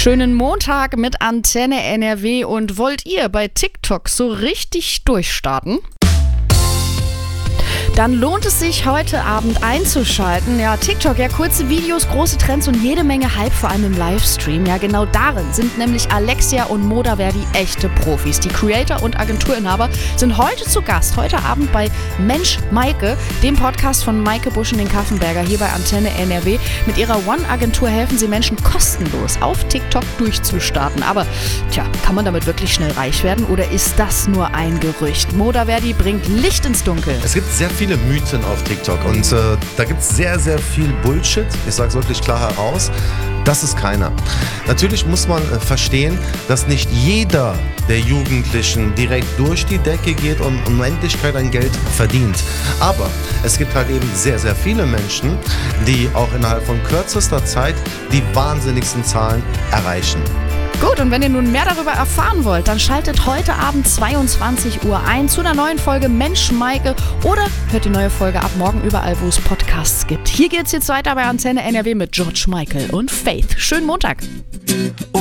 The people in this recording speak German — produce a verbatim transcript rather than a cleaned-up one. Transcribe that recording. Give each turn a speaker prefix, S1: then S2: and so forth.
S1: Schönen Montag mit Antenne N R W und wollt ihr bei TikTok so richtig durchstarten? Dann lohnt es sich, heute Abend einzuschalten. Ja, TikTok, ja, kurze Videos, große Trends und jede Menge Hype, vor allem im Livestream. Ja, genau darin sind nämlich Alexia und Modaverdi echte Profis. Die Creator und Agenturinhaber sind heute zu Gast, heute Abend bei Mensch Maike, dem Podcast von Maike Busch und den Kaffenberger hier bei Antenne N R W. Mit ihrer One-Agentur helfen sie Menschen kostenlos auf TikTok durchzustarten. Aber, tja, kann man damit wirklich schnell reich werden oder ist das nur ein Gerücht? Modaverdi bringt Licht ins Dunkel.
S2: Es gibt sehr viele Mythen auf TikTok und äh, da gibt es sehr, sehr viel Bullshit. Ich sage es wirklich klar heraus, das ist keiner. Natürlich muss man äh, verstehen, dass nicht jeder der Jugendlichen direkt durch die Decke geht und Unendlichkeit an Geld verdient. Aber es gibt halt eben sehr, sehr viele Menschen, die auch innerhalb von kürzester Zeit die wahnsinnigsten Zahlen erreichen.
S1: Gut, und wenn ihr nun mehr darüber erfahren wollt, dann schaltet heute Abend zweiundzwanzig Uhr ein zu einer neuen Folge Mensch Maike oder hört die neue Folge ab morgen überall, wo es Podcasts gibt. Hier geht's jetzt weiter bei Antenne N R W mit George Michael und Faith. Schönen Montag.